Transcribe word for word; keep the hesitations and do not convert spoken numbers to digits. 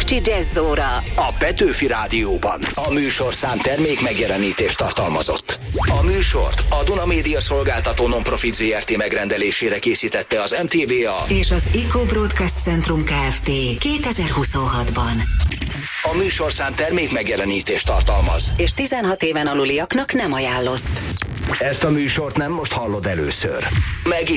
Pécsi Jazzóra. A Petőfi Rádióban. A műsorszám termék megjelenítést tartalmazott. A műsort a Duna Média Szolgáltató Nonprofit Zrt. Megrendelésére készítette az em té vé á és az Eco Broadcast Centrum Kft. kétezer-huszonhatban. A műsorszám termék megjelenítést tartalmaz, és tizenhat éven aluliaknak nem ajánlott. Ezt a műsort nem most hallod először. Meg is